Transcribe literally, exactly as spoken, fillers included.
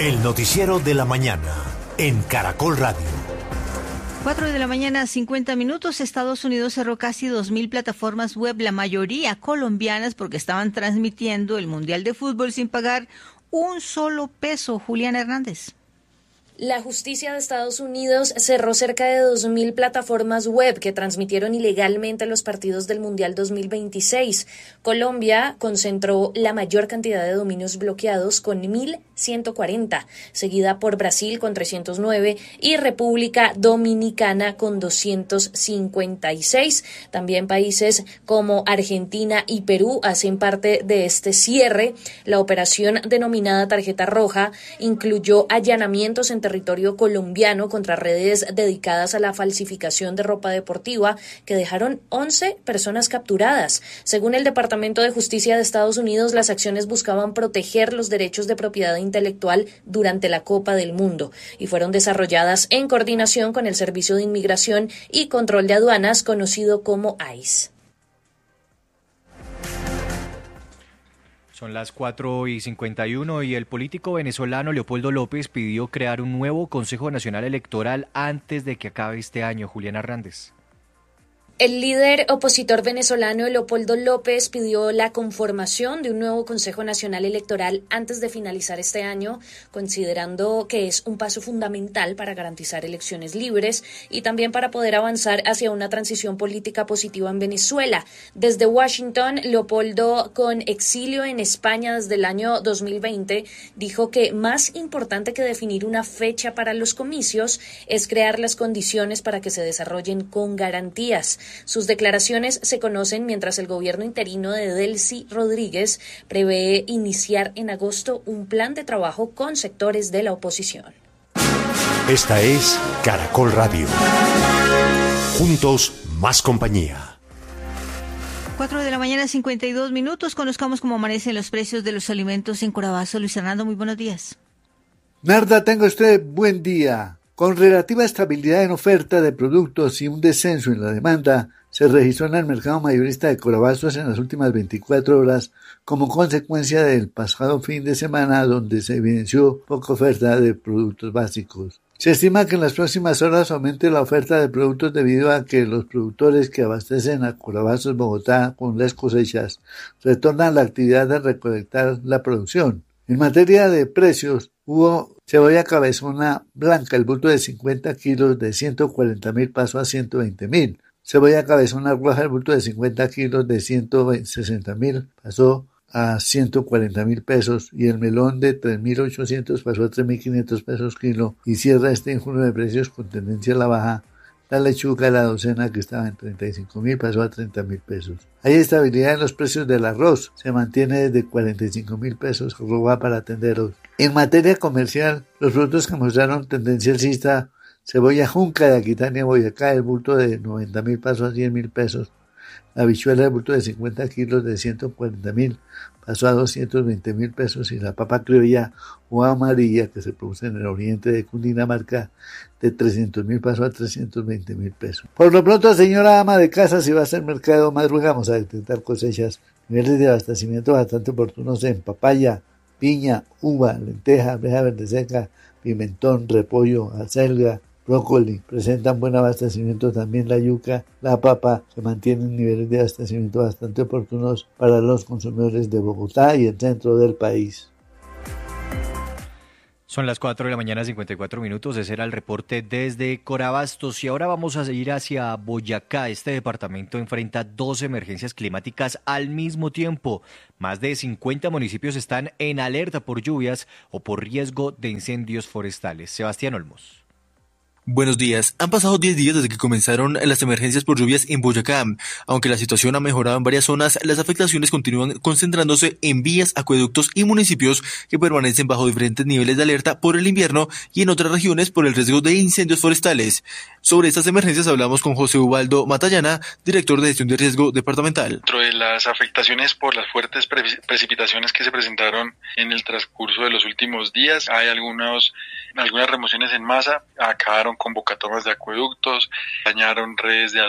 El noticiero de la mañana en Caracol Radio. Cuatro de la mañana, cincuenta minutos. Estados Unidos cerró casi dos mil plataformas web, la mayoría colombianas, porque estaban transmitiendo el Mundial de Fútbol sin pagar un solo peso. Juliana Hernández. La justicia de Estados Unidos cerró cerca de dos mil plataformas web que transmitieron ilegalmente los partidos del Mundial dos mil veintiséis. Colombia concentró la mayor cantidad de dominios bloqueados con mil ciento cuarenta, seguida por Brasil con trescientos nueve y República Dominicana con doscientos cincuenta y seis. También países como Argentina y Perú hacen parte de este cierre. La operación denominada Tarjeta Roja incluyó allanamientos en territorio colombiano contra redes dedicadas a la falsificación de ropa deportiva que dejaron once personas capturadas. Según el Departamento de Justicia de Estados Unidos, las acciones buscaban proteger los derechos de propiedad intelectual durante la Copa del Mundo y fueron desarrolladas en coordinación con el Servicio de Inmigración y Control de Aduanas, conocido como I C E. Son las cuatro y cincuenta y uno y el político venezolano Leopoldo López pidió crear un nuevo Consejo Nacional Electoral antes de que acabe este año. Juliana Hernández. El líder opositor venezolano Leopoldo López pidió la conformación de un nuevo Consejo Nacional Electoral antes de finalizar este año, considerando que es un paso fundamental para garantizar elecciones libres y también para poder avanzar hacia una transición política positiva en Venezuela. Desde Washington, Leopoldo, con exilio en España desde el año dos mil veinte, dijo que más importante que definir una fecha para los comicios es crear las condiciones para que se desarrollen con garantías. Sus declaraciones se conocen mientras el gobierno interino de Delcy Rodríguez prevé iniciar en agosto un plan de trabajo con sectores de la oposición. Esta es Caracol Radio. Juntos, más compañía. Cuatro de la mañana, cincuenta y dos minutos. Conozcamos cómo amanecen los precios de los alimentos en Corabazo. Luis Fernando, muy buenos días. Narda, tenga usted buen día. Con relativa estabilidad en oferta de productos y un descenso en la demanda, se registró en el mercado mayorista de Corabastos en las últimas veinticuatro horas como consecuencia del pasado fin de semana, donde se evidenció poca oferta de productos básicos. Se estima que en las próximas horas aumente la oferta de productos debido a que los productores que abastecen a Corabastos Bogotá con las cosechas retornan a la actividad de recolectar la producción. En materia de precios, hubo cebolla cabezona blanca, el bulto de cincuenta kilos de ciento cuarenta mil pasó a ciento veinte mil. Cebolla cabezona roja, el bulto de cincuenta kilos de ciento sesenta mil pasó a ciento cuarenta mil pesos y el melón de tres mil ochocientos pasó a tres mil quinientos pesos kilo y cierra este enjunio de precios con tendencia a la baja. La lechuga, la docena que estaba en treinta y cinco mil pasó a treinta mil pesos. Hay estabilidad en los precios del arroz, se mantiene desde cuarenta y cinco mil pesos, roba para tenderos. En materia comercial, los productos que mostraron tendencia alcista, cebolla junca de Aquitania, Boyacá, el bulto de noventa mil pasó a cien mil pesos. La habichuela, el bulto de cincuenta kilos de ciento cuarenta mil pasó a doscientos veinte mil pesos y la papa criolla o amarilla que se produce en el oriente de Cundinamarca de trescientos mil pasó a trescientos veinte mil pesos. Por lo pronto, señora ama de casa, si va a ser mercado, madrugamos a detectar cosechas, niveles de abastecimiento bastante oportunos en papaya, piña, uva, lenteja, almeja verde seca, pimentón, repollo, acelga, brócoli. Presentan buen abastecimiento también la yuca, la papa, se mantienen niveles de abastecimiento bastante oportunos para los consumidores de Bogotá y el centro del país. Son las cuatro de la mañana, cincuenta y cuatro minutos. Ese era el reporte desde Corabastos. Y ahora vamos a ir hacia Boyacá. Este departamento enfrenta dos emergencias climáticas al mismo tiempo. Más de cincuenta municipios están en alerta por lluvias o por riesgo de incendios forestales. Sebastián Olmos. Buenos días. Han pasado diez días desde que comenzaron las emergencias por lluvias en Boyacá. Aunque la situación ha mejorado en varias zonas, las afectaciones continúan concentrándose en vías, acueductos y municipios que permanecen bajo diferentes niveles de alerta por el invierno y en otras regiones por el riesgo de incendios forestales. Sobre estas emergencias hablamos con José Ubaldo Matallana, director de gestión de riesgo departamental. Dentro de las afectaciones por las fuertes pre- precipitaciones que se presentaron en el transcurso de los últimos días, hay algunos, algunas remociones en masa, acabaron convocatorias de acueductos, dañaron redes de